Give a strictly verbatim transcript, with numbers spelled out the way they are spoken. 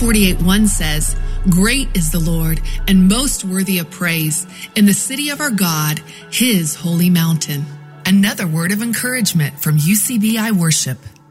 forty-eight one says, "Great is the Lord and most worthy of praise in the city of our God, his holy mountain." Another word of encouragement from U C B I Worship.